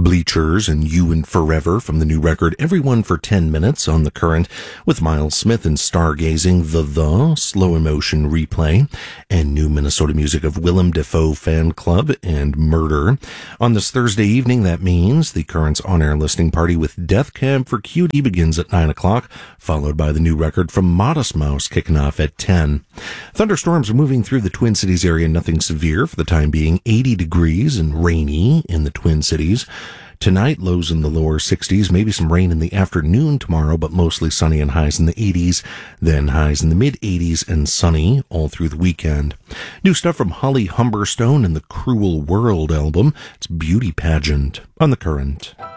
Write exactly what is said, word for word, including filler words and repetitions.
Bleachers and You and Forever from the new record Everyone for ten minutes on The Current, with Miles Smith and Stargazing, The The, Slow Emotion Replay, and new Minnesota music of Willem Dafoe Fan Club and Murder. On this Thursday evening, that means The Current's on-air listening party with Death Cab for Cutie begins at nine o'clock, followed by the new record from Modest Mouse kicking off at ten. Thunderstorms are moving through the Twin Cities area, nothing severe for the time being, eighty degrees and rainy in the Twin Cities. Tonight, lows in the lower sixties, maybe some rain in the afternoon tomorrow, but mostly sunny and highs in the eighties, then highs in the mid-eighties and sunny all through the weekend. New stuff from Holly Humberstone and the Cruel World album. It's Beauty Pageant on The Current.